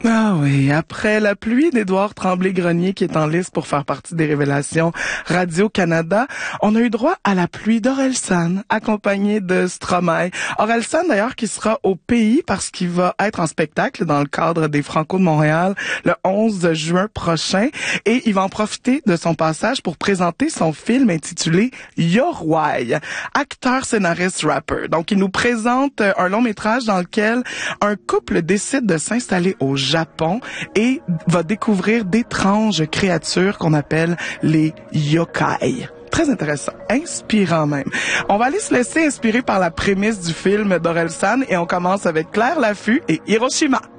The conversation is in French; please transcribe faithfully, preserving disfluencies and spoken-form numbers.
Ah oui, après La pluie d'Édouard Tremblay-Grenier qui est en liste pour faire partie des révélations Radio-Canada, on a eu droit à La pluie d'Orelsan, accompagné de Stromae. Orelsan d'ailleurs qui sera au pays parce qu'il va être en spectacle dans le cadre des Franco de Montréal le onze juin prochain et il va en profiter de son passage pour présenter son film intitulé Yorwai, acteur, scénariste, rapper. Donc il nous présente un long métrage dans lequel un couple décide de s'installer au Japon et va découvrir d'étranges créatures qu'on appelle les yokai. Très intéressant, inspirant même. On va aller se laisser inspirer par la prémisse du film d'Orelsan et on commence avec Claire Laffut et Hiroshima.